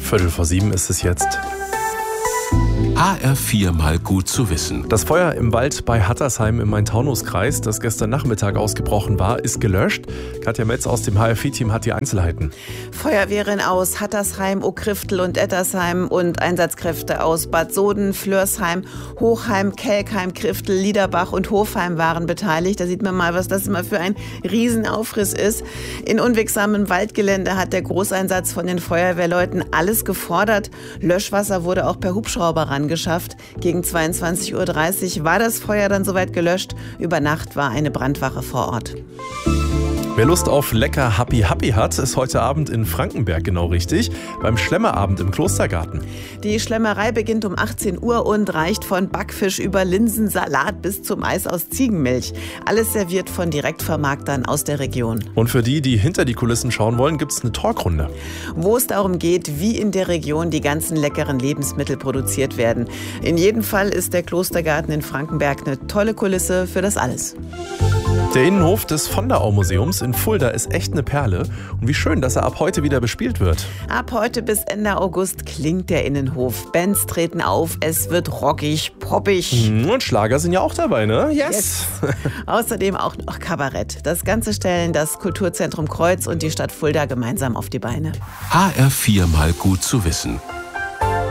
6:15 ist es jetzt. HR4 mal gut zu wissen. Das Feuer im Wald bei Hattersheim im Main-Taunus-Kreis, das gestern Nachmittag ausgebrochen war, ist gelöscht. Katja Metz aus dem HR4-Team hat die Einzelheiten. Feuerwehren aus Hattersheim, Okriftel und Ettersheim und Einsatzkräfte aus Bad Soden, Flörsheim, Hochheim, Kelkheim, Kriftel, Liederbach und Hofheim waren beteiligt. Da sieht man mal, was das immer für ein Riesenaufriss ist. In unwegsamem Waldgelände hat der Großeinsatz von den Feuerwehrleuten alles gefordert. Löschwasser wurde auch per Hubschrauber rangeschafft. Gegen 22:30 Uhr war das Feuer dann soweit gelöscht. Über Nacht war eine Brandwache vor Ort. Wer Lust auf lecker Happy Happy hat, ist heute Abend in Frankenberg genau richtig, beim Schlemmerabend im Klostergarten. Die Schlemmerei beginnt um 18 Uhr und reicht von Backfisch über Linsensalat bis zum Eis aus Ziegenmilch. Alles serviert von Direktvermarktern aus der Region. Und für die hinter die Kulissen schauen wollen, gibt es eine Talkrunde. Wo es darum geht, wie in der Region die ganzen leckeren Lebensmittel produziert werden. In jedem Fall ist der Klostergarten in Frankenberg eine tolle Kulisse für das alles. Der Innenhof des Vonderau-Museums in Fulda ist echt eine Perle. Und wie schön, dass er ab heute wieder bespielt wird. Ab heute bis Ende August klingt der Innenhof. Bands treten auf, es wird rockig, poppig. Und Schlager sind ja auch dabei, ne? Yes! Außerdem auch noch Kabarett. Das Ganze stellen das Kulturzentrum Kreuz und die Stadt Fulda gemeinsam auf die Beine. HR4 mal gut zu wissen.